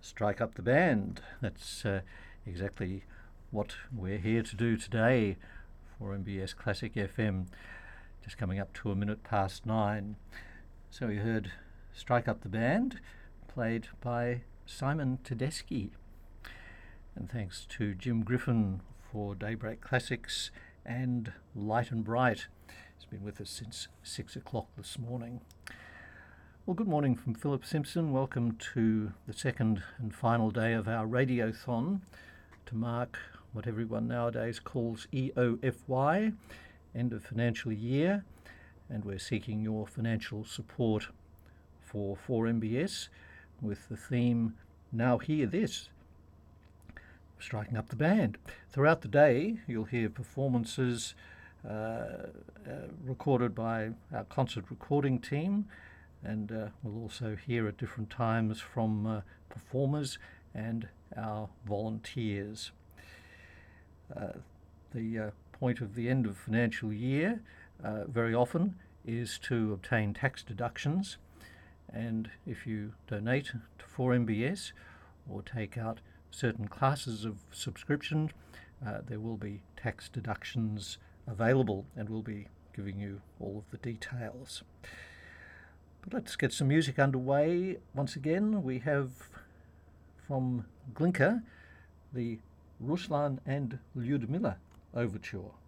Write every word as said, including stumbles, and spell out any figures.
Strike Up the Band. That's uh, exactly what we're here to do today for M B S Classic F M. Just coming up to a minute past nine. So we heard Strike Up the Band, played by Simon Tedeschi. And thanks to Jim Griffin for Daybreak Classics and Light and Bright. He's been with us since six o'clock this morning. Well, good morning from Philip Simpson. Welcome to the second and final day of our Radiothon to mark what everyone nowadays calls E O F Y, end of financial year, and we're seeking your financial support for four M B S with the theme, Now Hear This, Striking Up the Band. Throughout the day, you'll hear performances uh, uh, recorded by our concert recording team, and uh, we'll also hear at different times from uh, performers and our volunteers. Uh, the uh, point of the end of financial year uh, very often is to obtain tax deductions, and if you donate to four M B S or take out certain classes of subscription, uh, there will be tax deductions available, and we'll be giving you all of the details. But let's get some music underway. Once again, we have from Glinka the Ruslan and Lyudmila Overture.